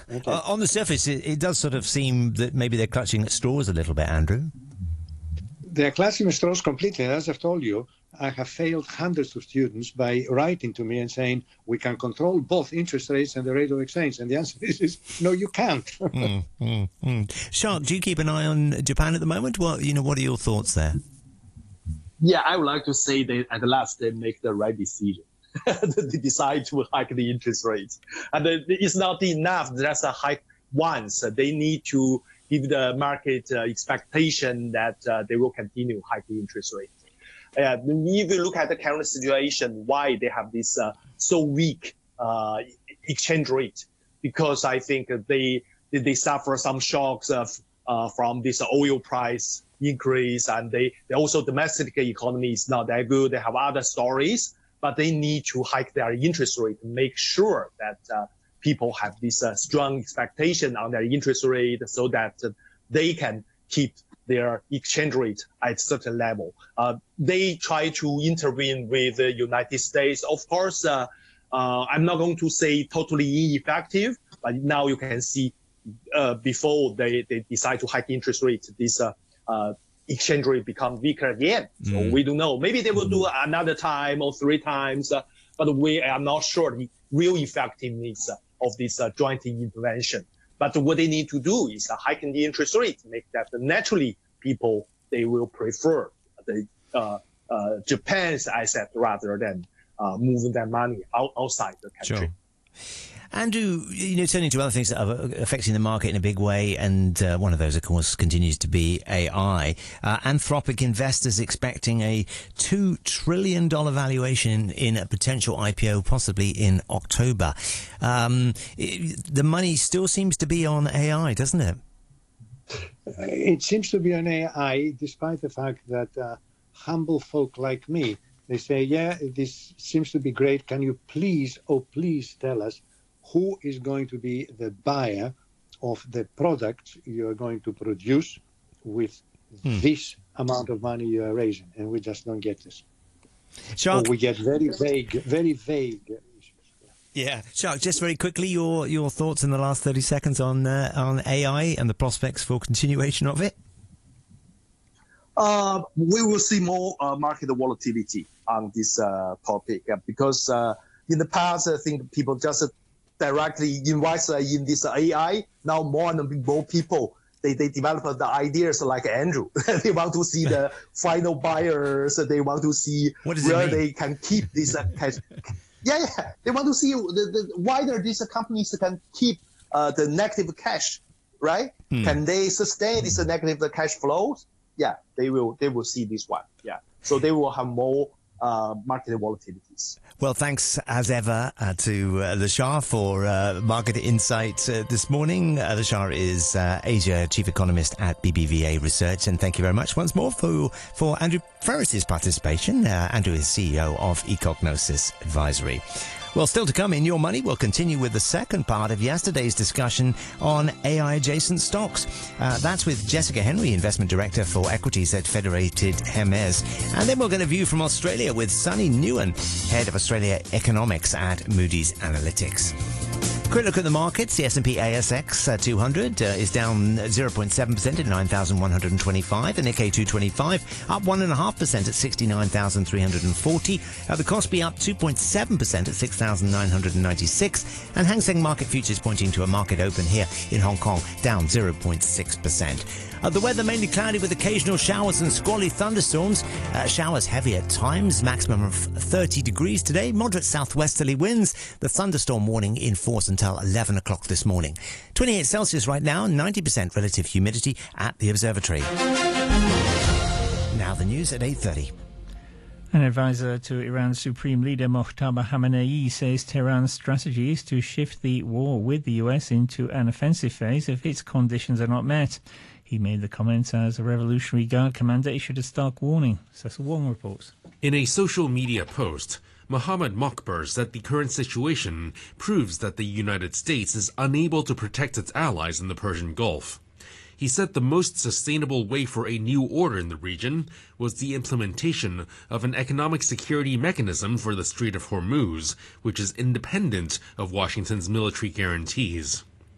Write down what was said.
Okay. On the surface, it does sort of seem that maybe they're clutching at straws a little bit, Andrew. They're clutching at straws completely. And as I've told you, I have failed hundreds of students by writing to me and saying, we can control both interest rates and the rate of exchange. And the answer is no, you can't. Shark, do you keep an eye on Japan at the moment? What are your thoughts there? Yeah, I would like to say that at last they make the right decision. They decide to hike the interest rates. And it's not enough just a hike once. They need to give the market expectation that they will continue hiking interest rates. If you look at the current situation, why they have this so weak exchange rate, because I think they suffer some shocks from this oil price increase, and they also domestic economy is not that good. They have other stories, but they need to hike their interest rate to make sure that people have this strong expectation on their interest rate so that they can keep their exchange rate at a certain level. They try to intervene with the United States. Of course, I'm not going to say totally ineffective, but now you can see before they decide to hike interest rate, this exchange rate become weaker again. So we don't know. Maybe they will do another time or 3 times, but we are not sure the real effectiveness of this joint intervention. But what they need to do is hiking the interest rate, make that naturally people, they will prefer the Japan's asset rather than moving their money outside the country. Sure. Andrew, turning to other things that are affecting the market in a big way, and one of those, of course, continues to be AI. Anthropic investors expecting a $2 trillion valuation in a potential IPO, possibly in October. The money still seems to be on AI, doesn't it? It seems to be on AI, despite the fact that humble folk like me, they say, yeah, this seems to be great. Can you please tell us who is going to be the buyer of the product you are going to produce with this amount of money you are raising? And we just don't get this. Shark, we get very vague issues. Yeah. Shark, just very quickly, your thoughts in the last 30 seconds on AI and the prospects for continuation of it? We will see more market volatility on this topic because in the past, I think people just directly invest in this AI. Now more and more people, they develop the ideas like Andrew. They want to see the final buyers. They want to see where they can keep this cash. Yeah. They want to see whether these companies can keep the negative cash, right? Can they sustain this negative cash flows? Yeah, they will see this one. Yeah. So they will have more market volatilities. Well, thanks as ever to the Shah for market insight this morning. The Shah is Asia Chief Economist at BBVA Research, and thank you very much once more for Andrew Ferris's participation. Andrew is CEO of Ecognosis Advisory. Well, still to come in Your Money, we'll continue with the second part of yesterday's discussion on AI-adjacent stocks. That's with Jessica Henry, Investment Director for Equities at Federated Hermes. And then we'll get a view from Australia with Sunny Nguyen, Head of Australia Economics at Moody's Analytics. Quick look at the markets. The S&P ASX 200 is down 0.7% at 9,125. The Nikkei 225 up 1.5% at 69,340. The Kospi up 2.7% at 6,996. And Hang Seng Market Futures pointing to a market open here in Hong Kong down 0.6%. The weather mainly cloudy with occasional showers and squally thunderstorms. Showers heavy at times, maximum of 30 degrees today. Moderate southwesterly winds. The thunderstorm warning in force until 11 o'clock this morning. 28 Celsius right now, 90% relative humidity at the observatory. Now the news at 8:30. An advisor to Iran's Supreme Leader Mojtaba Khamenei says Tehran's strategy is to shift the war with the US into an offensive phase if its conditions are not met. He made the comments as a Revolutionary Guard commander issued a stark warning. Cecil Wong reports. In a social media post, Mohammad Mokbar said the current situation proves that the United States is unable to protect its allies in the Persian Gulf. He said the most sustainable way for a new order in the region was the implementation of an economic security mechanism for the Strait of Hormuz, which is independent of Washington's military guarantees.